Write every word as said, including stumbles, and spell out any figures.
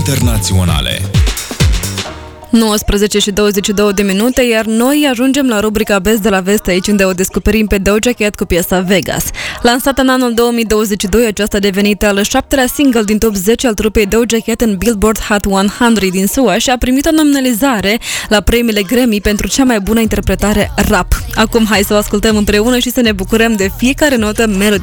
internaționale. nouăsprezece și douăzeci și două de minute, iar noi ajungem la rubrica Best de la Vest, aici unde o descoperim pe Doja Cat cu piesa Vegas. Lansată în anul două mii douăzeci și doi, aceasta a devenit al șaptelea single din top zece al trupei Doja Cat în Billboard Hot o sută din S U A și a primit o nominalizare la premiile Grammy pentru cea mai bună interpretare rap. Acum hai să o ascultăm împreună și să ne bucurăm de fiecare notă melodie.